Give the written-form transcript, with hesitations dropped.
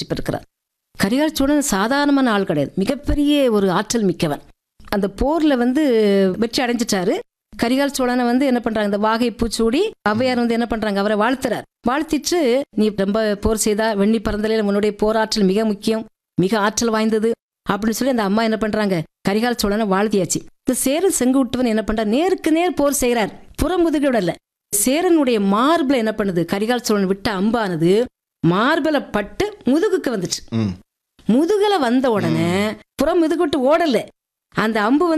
வெற்றி பெறுகிறார். கரிகால் சோழன் சாதாரணமான ஆள் கிடையாது, மிகப்பெரிய ஒரு ஆற்றல் மிக்கவன். அந்த போர்ல வெற்றி அடைஞ்சிட்டாரு. கரிகால் சோழனை என்ன பண்றாங்க, இந்த வாகை பூச்சூடி ஔவையார் என்ன பண்றாங்க, அவரை வாழ்த்துறார். வாழ்த்திட்டு நீ ரொம்ப போர் செய்தா, வெண்ணி பறந்தலையில உன்னுடைய போராற்றல் மிக முக்கியம், மிக ஆற்றல் வாய்ந்தது அப்படின்னு சொல்லி அந்த அம்மா என்ன பண்றாங்க, கரிகால் சோழனை வாழ்த்தியாச்சு. இந்த சேரன் செங்குட்டுவன் என்ன பண்றார், நேருக்கு நேர் போர் செய்கிறார், புறமுதுகிடல. சேரனுடைய மார்பில் என்ன பண்ணுது, கரிகால் சோழன் விட்ட அம்பானது மார்பில பட்டு முதுகுக்கு வந்துச்சு. முதுகுல வந்த உடனே புறம் முதுகு விட்டு ஓடல, அந்த அம்பு